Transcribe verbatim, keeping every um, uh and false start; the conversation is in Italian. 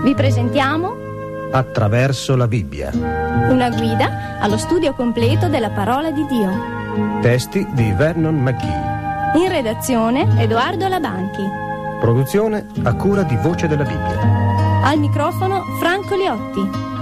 Vi presentiamo Attraverso la Bibbia. Una guida allo studio completo della parola di Dio. Testi di Vernon McGee. In redazione Edoardo Labanchi. Produzione a cura di Voce della Bibbia. Al microfono Franco Liotti.